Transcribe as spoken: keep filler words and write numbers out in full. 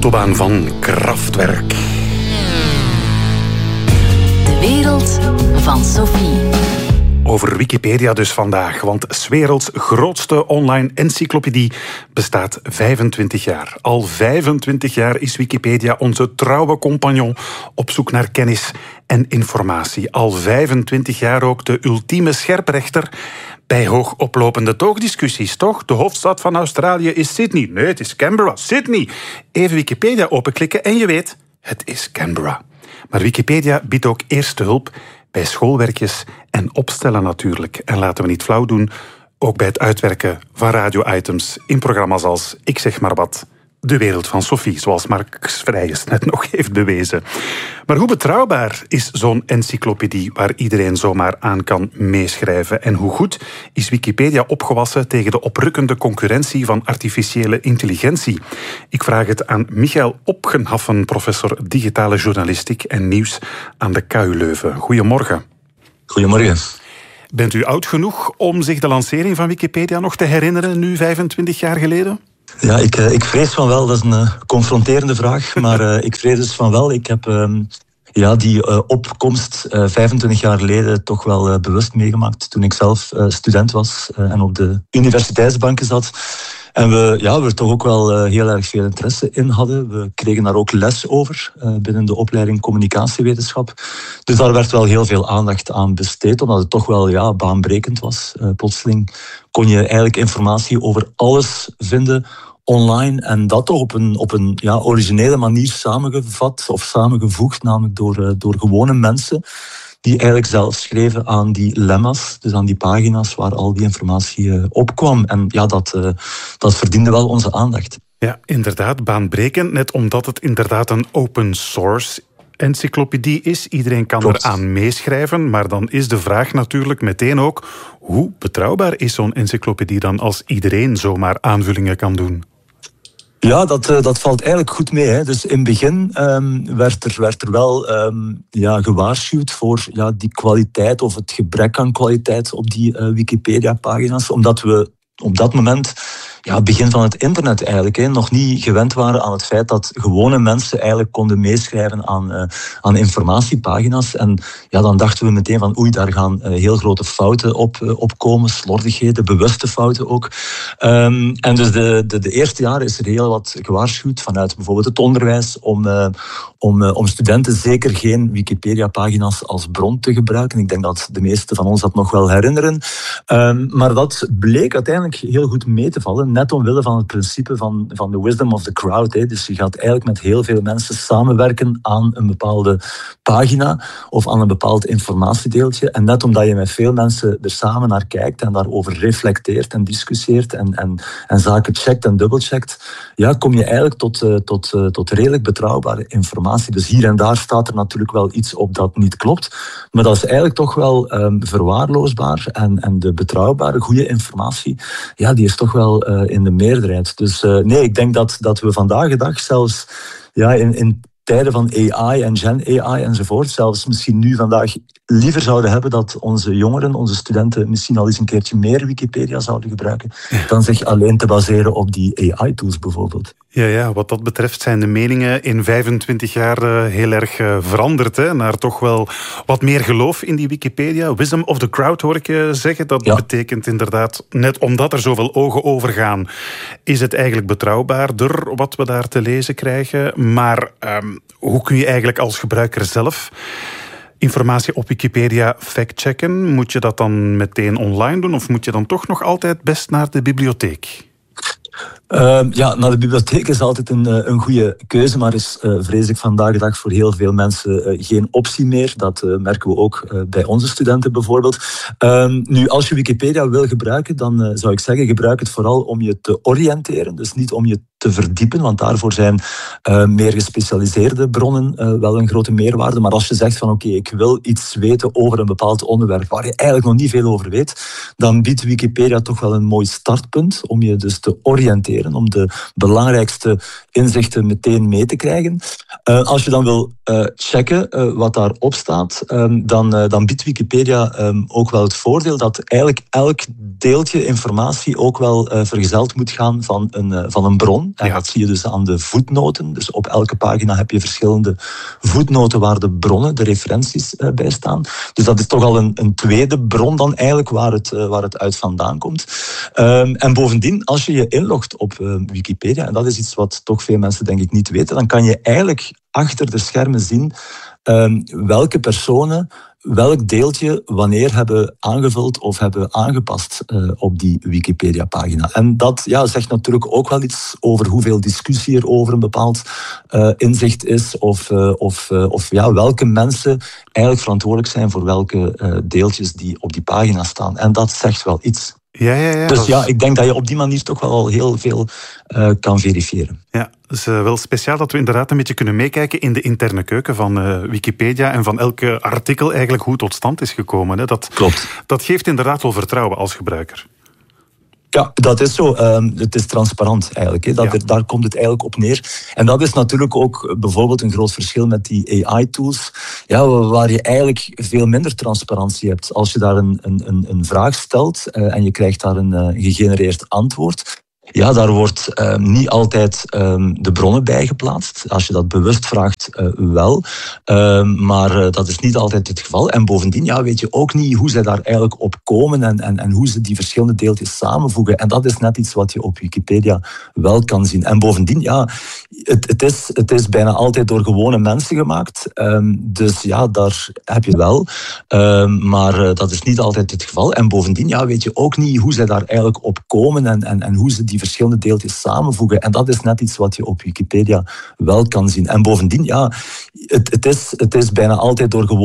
autobaan van Kraftwerk. De wereld van Sophie. Over Wikipedia dus vandaag, want 's werelds grootste online encyclopedie bestaat vijfentwintig jaar. Al vijfentwintig jaar is Wikipedia onze trouwe compagnon op zoek naar kennis en informatie. Al vijfentwintig jaar ook de ultieme scherprechter bij hoogoplopende toogdiscussies, toch? De hoofdstad van Australië is Sydney. Nee, het is Canberra. Sydney. Even Wikipedia openklikken en je weet, het is Canberra. Maar Wikipedia biedt ook eerste hulp bij schoolwerkjes en opstellen natuurlijk. En laten we niet flauw doen, ook bij het uitwerken van radio-items in programma's als Ik zeg maar wat, De wereld van Sophie, zoals Marx Vrijers net nog heeft bewezen. Maar hoe betrouwbaar is zo'n encyclopedie waar iedereen zomaar aan kan meeschrijven? En hoe goed is Wikipedia opgewassen tegen de oprukkende concurrentie van artificiële intelligentie? Ik vraag het aan Michael Opgenhaffen, professor digitale journalistiek en nieuws aan de K U Leuven. Goedemorgen. Goedemorgen. Bent u oud genoeg om zich de lancering van Wikipedia nog te herinneren, nu vijfentwintig jaar geleden? Ja, ik, ik vrees van wel. Dat is een uh, confronterende vraag. Maar uh, ik vrees dus van wel. Ik heb uh, ja, die uh, opkomst uh, vijfentwintig jaar geleden toch wel uh, bewust meegemaakt. Toen ik zelf uh, student was uh, en op de universiteitsbanken zat. En we, ja, we er toch ook wel uh, heel erg veel interesse in hadden. We kregen daar ook les over uh, binnen de opleiding communicatiewetenschap. Dus daar werd wel heel veel aandacht aan besteed, omdat het toch wel ja, baanbrekend was. Uh, plotseling kon je eigenlijk informatie over alles vinden online en dat toch op een, op een ja, originele manier samengevat of samengevoegd, namelijk door, uh, door gewone mensen die eigenlijk zelf schreven aan die lemma's, dus aan die pagina's waar al die informatie uh, opkwam. En ja, dat, uh, dat verdiende wel onze aandacht. Ja, inderdaad, baanbrekend, net omdat het inderdaad een open source encyclopedie is. Iedereen kan Klopt. eraan meeschrijven, maar dan is de vraag natuurlijk meteen ook, hoe betrouwbaar is zo'n encyclopedie dan als iedereen zomaar aanvullingen kan doen? Ja, dat, uh, dat valt eigenlijk goed mee. Hè. Dus in het begin um, werd, er, werd er wel um, ja, gewaarschuwd voor ja, die kwaliteit of het gebrek aan kwaliteit op die uh, Wikipedia-pagina's, omdat we op dat moment, ja, begin van het internet eigenlijk, hè, nog niet gewend waren aan het feit dat gewone mensen eigenlijk konden meeschrijven aan, uh, aan informatiepagina's. En ja, dan dachten we meteen van oei, daar gaan uh, heel grote fouten op, uh, op komen, slordigheden, bewuste fouten ook. Um, en dus de, de, de eerste jaren is er heel wat gewaarschuwd vanuit bijvoorbeeld het onderwijs om, uh, om, uh, om studenten zeker geen Wikipedia-pagina's als bron te gebruiken. Ik denk dat de meesten van ons dat nog wel herinneren. Um, maar dat bleek uiteindelijk heel goed mee te vallen, net omwille van het principe van, van de wisdom of the crowd. Hè. Dus je gaat eigenlijk met heel veel mensen samenwerken aan een bepaalde pagina of aan een bepaald informatiedeeltje. En net omdat je met veel mensen er samen naar kijkt en daarover reflecteert en discussieert en, en, en zaken checkt en dubbelcheckt, ja, kom je eigenlijk tot, uh, tot, uh, tot redelijk betrouwbare informatie. Dus hier en daar staat er natuurlijk wel iets op dat niet klopt, maar dat is eigenlijk toch wel um, verwaarloosbaar en, en de betrouwbare, goede informatie, ja, die is toch wel uh, in de meerderheid. Dus uh, nee, ik denk dat, dat we vandaag de dag zelfs ja, in, in tijden van A I en Gen A I enzovoort, zelfs misschien nu vandaag liever zouden hebben dat onze jongeren, onze studenten misschien al eens een keertje meer Wikipedia zouden gebruiken, dan zich alleen te baseren op die A I-tools bijvoorbeeld. Ja, ja, wat dat betreft zijn de meningen in vijfentwintig jaar uh, heel erg uh, veranderd, hè, naar toch wel wat meer geloof in die Wikipedia. Wisdom of the crowd hoor ik je zeggen. Dat ja. betekent inderdaad, net omdat er zoveel ogen over gaan, is het eigenlijk betrouwbaarder wat we daar te lezen krijgen. Maar um, hoe kun je eigenlijk als gebruiker zelf informatie op Wikipedia factchecken? Moet je dat dan meteen online doen of moet je dan toch nog altijd best naar de bibliotheek? Uh, ja, naar de bibliotheek is altijd een, een goede keuze, maar is uh, vrees ik vandaag de dag voor heel veel mensen uh, geen optie meer. Dat uh, merken we ook uh, bij onze studenten bijvoorbeeld. Uh, nu, als je Wikipedia wil gebruiken, dan uh, zou ik zeggen, gebruik het vooral om je te oriënteren. Dus niet om je te verdiepen, want daarvoor zijn uh, meer gespecialiseerde bronnen uh, wel een grote meerwaarde. Maar als je zegt van oké, okay, ik wil iets weten over een bepaald onderwerp waar je eigenlijk nog niet veel over weet, dan biedt Wikipedia toch wel een mooi startpunt om je dus te oriënteren, om de belangrijkste inzichten meteen mee te krijgen. Uh, als je dan wil uh, checken uh, wat daarop staat, um, dan, uh, dan biedt Wikipedia um, ook wel het voordeel dat eigenlijk elk deeltje informatie ook wel uh, vergezeld moet gaan van een, uh, van een bron. En ja. Dat zie je dus aan de voetnoten. Dus op elke pagina heb je verschillende voetnoten waar de bronnen, de referenties uh, bij staan. Dus dat is toch al een, een tweede bron dan eigenlijk waar het, uh, waar het uit vandaan komt. Um, en bovendien, als je je inlogt op uh, Wikipedia, en dat is iets wat toch veel mensen denk ik niet weten, dan kan je eigenlijk achter de schermen zien um, welke personen welk deeltje wanneer hebben aangevuld of hebben aangepast uh, op die Wikipedia-pagina. En dat ja, zegt natuurlijk ook wel iets over hoeveel discussie er over een bepaald uh, inzicht is, of, uh, of, uh, of ja, welke mensen eigenlijk verantwoordelijk zijn voor welke uh, deeltjes die op die pagina staan. En dat zegt wel iets. Ja, ja, ja. Dus ja, ik denk dat je op die manier toch wel al heel veel uh, kan verifiëren. Ja, het is uh, wel speciaal dat we inderdaad een beetje kunnen meekijken in de interne keuken van uh, Wikipedia en van elk artikel eigenlijk hoe het tot stand is gekomen. Hè. Dat, Klopt. Dat geeft inderdaad wel vertrouwen als gebruiker. Ja, dat is zo. Um, het is transparant eigenlijk. Hè. Dat, ja. Daar komt het eigenlijk op neer. En dat is natuurlijk ook bijvoorbeeld een groot verschil met die A I-tools, ja, waar je eigenlijk veel minder transparantie hebt. Als je daar een, een, een vraag stelt uh, en je krijgt daar een uh, gegenereerd antwoord, ja, daar wordt uh, niet altijd uh, de bronnen bij geplaatst. Als je dat bewust vraagt, uh, wel. Uh, maar uh, dat is niet altijd het geval. En bovendien ja, weet je ook niet hoe zij daar eigenlijk op komen en, en, en hoe ze die verschillende deeltjes samenvoegen. En dat is net iets wat je op Wikipedia wel kan zien. En bovendien, ja, het, het, is, het is bijna altijd door gewone mensen gemaakt. Um, dus ja, daar heb je wel. Um, maar uh, dat is niet altijd het geval. En bovendien, ja, weet je ook niet hoe zij daar eigenlijk op komen en, en, en hoe ze die verschillende deeltjes samenvoegen. En dat is net iets wat je op Wikipedia wel kan zien. En bovendien, ja, het, het, is, het is bijna altijd door gewone